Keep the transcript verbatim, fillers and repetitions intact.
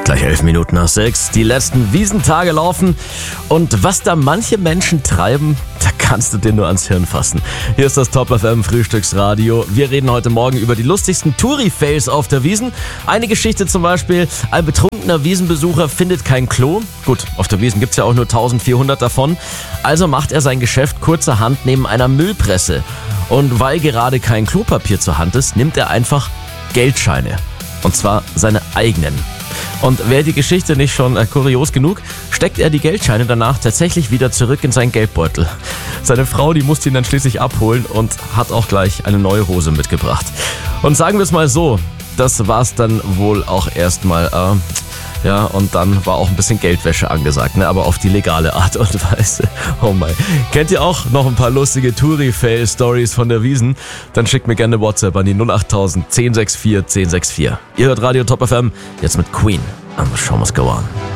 Gleich elf Minuten nach sechs. Die letzten Wiesentage laufen. Und was da manche Menschen treiben, da kannst du dir nur ans Hirn fassen. Hier ist das Top F M Frühstücksradio. Wir reden heute Morgen über die lustigsten Touri-Fails auf der Wiesn. Eine Geschichte zum Beispiel: Ein betrunkener Wiesenbesucher findet kein Klo. Gut, auf der Wiesn gibt's ja auch nur eintausendvierhundert davon. Also macht er sein Geschäft kurzerhand neben einer Müllpresse. Und weil gerade kein Klopapier zur Hand ist, nimmt er einfach Geldscheine. Und zwar seine eigenen. Und wäre die Geschichte nicht schon äh, kurios genug, steckt er die Geldscheine danach tatsächlich wieder zurück in seinen Geldbeutel. Seine Frau, die musste ihn dann schließlich abholen und hat auch gleich eine neue Hose mitgebracht. Und sagen wir es mal so, das war's dann wohl auch erstmal. Äh, ja, und dann war auch ein bisschen Geldwäsche angesagt, ne? Aber auf die legale Art und Weise. Oh mein. Kennt ihr auch noch ein paar lustige Touri-Fail-Stories von der Wiesn? Dann schickt mir gerne WhatsApp an die null acht null null eins sechs vier eins sechs vier. Ihr hört Radio Top F M, jetzt mit Queen. And the show must go on.